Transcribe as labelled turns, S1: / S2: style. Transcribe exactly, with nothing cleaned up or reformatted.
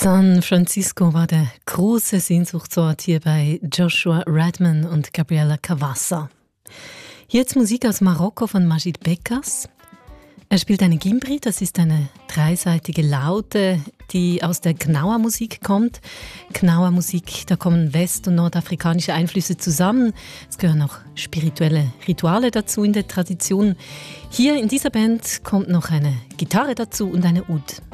S1: San Francisco war der große Sehnsuchtsort hier bei Joshua Redman und Gabriela Cavassa. Jetzt Musik aus Marokko von Majid Bekas. Er spielt eine Gimbri, das ist eine dreiseitige Laute, die aus der Gnawa-Musik kommt. Gnawa-Musik, da kommen west- und nordafrikanische Einflüsse zusammen. Es gehören auch spirituelle Rituale dazu in der Tradition. Hier in dieser Band kommt noch eine Gitarre dazu und eine Oud.